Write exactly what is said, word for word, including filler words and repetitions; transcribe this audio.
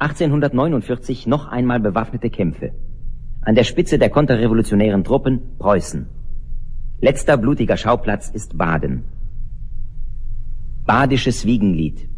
achtzehnhundertneunundvierzig noch einmal bewaffnete Kämpfe. An der Spitze der konterrevolutionären Truppen Preußen. Letzter blutiger Schauplatz ist Baden. Badisches Wiegenlied.